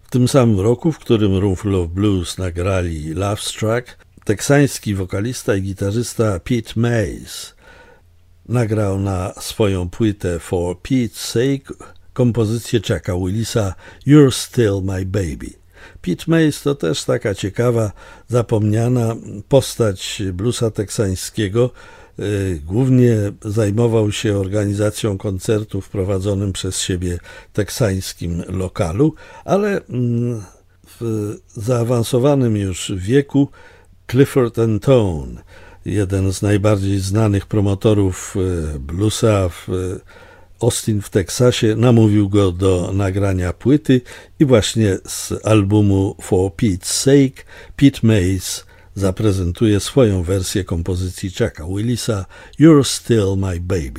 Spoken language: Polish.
W tym samym roku, w którym Roomful of Blues nagrali Love Struck, teksański wokalista i gitarzysta Pete Mays nagrał na swoją płytę For Pete's Sake kompozycję Chucka Willisa You're Still My Baby. Pete Mays to też taka ciekawa, zapomniana postać bluesa teksańskiego. Głównie zajmował się organizacją koncertów w prowadzonym przez siebie teksańskim lokalu, ale w zaawansowanym już wieku Clifford Tone, jeden z najbardziej znanych promotorów bluesa w Austin w Teksasie, namówił go do nagrania płyty i właśnie z albumu For Pete's Sake Pete Mays zaprezentuje swoją wersję kompozycji Chucka Willisa You're Still My Baby.